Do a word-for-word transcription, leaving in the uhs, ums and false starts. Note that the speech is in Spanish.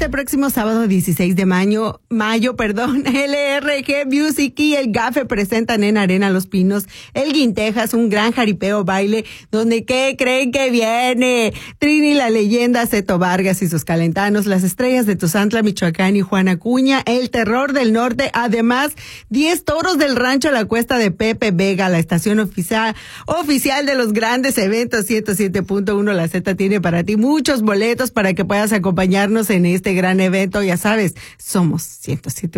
este próximo sábado dieciséis de mayo, mayo, perdón, L R G Music y el Gafe presentan en Arena Los Pinos el Guintejas, un gran jaripeo baile, donde ¿qué creen que viene? Trini la leyenda, Zeto Vargas y sus calentanos, las estrellas de Tuzantla, Michoacán y Juan Acuña, el terror del norte, además diez toros del rancho La Cuesta de Pepe Vega, la estación oficial, oficial de los grandes eventos. Ciento siete punto uno La Z tiene para ti muchos boletos para que puedas acompañarnos en este gran evento. Ya sabes, somos ciento siete.